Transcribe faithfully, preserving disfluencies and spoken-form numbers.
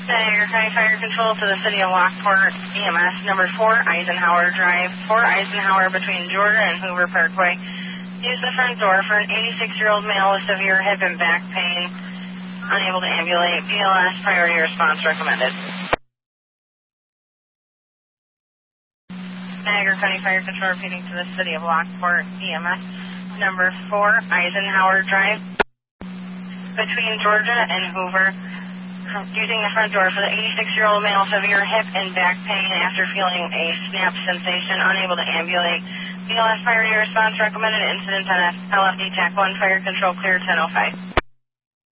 Niagara County Fire Control to the City of Lockport, E M S, number four, Eisenhower Drive, four Eisenhower between Georgia and Hoover Parkway. Use the front door for an eighty-six-year-old male with severe hip and back pain, unable to ambulate. B L S priority response recommended. Niagara County Fire Control repeating to the City of Lockport, E M S, number four, Eisenhower Drive, between Georgia and Hoover. Using the front door for the eighty-six-year-old male, severe hip and back pain after feeling a snap sensation, unable to ambulate. B L S priority response recommended. Incident on L F D TAC one, Fire Control clear ten oh five.